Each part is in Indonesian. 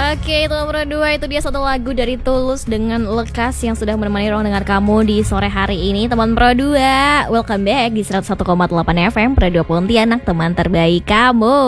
Oke, itu nomor 2, itu dia satu lagu dari Tulus dengan Lekas yang sudah menemani ruang dengar kamu di sore hari ini. Teman Pro 2, welcome back di 101,8 FM Pro 2 Pontianak, teman terbaik kamu.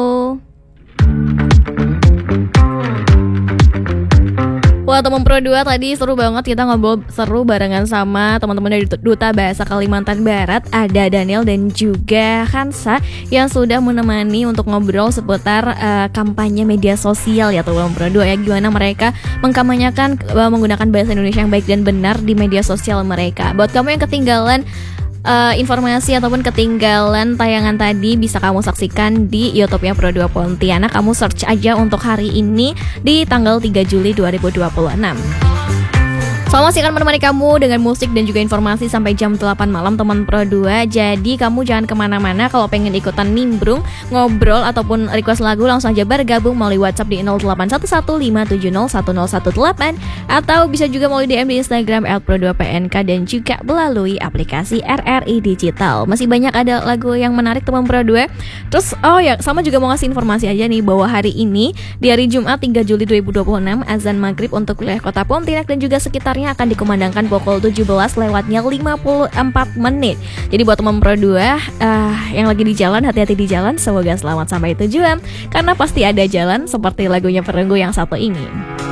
Wah, teman Pro 2 tadi seru banget, kita ngobrol seru barengan sama teman-teman dari Duta Bahasa Kalimantan Barat. Ada Daniel dan juga Hansa yang sudah menemani untuk ngobrol seputar kampanye media sosial ya teman Pro 2 ya. Gimana mereka mengkampanyekan menggunakan bahasa Indonesia yang baik dan benar di media sosial mereka. Buat kamu yang ketinggalan informasi ataupun ketinggalan tayangan tadi, bisa kamu saksikan di YouTube-nya Pro 2 Pontianak. Kamu search aja untuk hari ini di tanggal 3 Juli 2026. Masih akan menemani kamu dengan musik dan juga informasi sampai jam 8 malam teman Pro 2. Jadi kamu jangan kemana-mana. Kalau pengen ikutan nimbrung, ngobrol ataupun request lagu, langsung aja bergabung melalui WhatsApp di 081157010118 atau bisa juga melalui DM di Instagram @pro2pnk dan juga melalui aplikasi RRI Digital. Masih banyak ada lagu yang menarik teman Pro 2. Terus sama juga mau ngasih informasi aja nih bahwa hari ini di hari Jumat 3 Juli 2026 azan maghrib untuk wilayah kota Pontianak dan juga sekitarnya akan dikumandangkan pukul 17 lewatnya 54 menit. Jadi buat teman Pro 2 yang lagi di jalan, hati-hati di jalan, semoga selamat sampai tujuan, karena pasti ada jalan seperti lagunya Perenggu yang satu ini.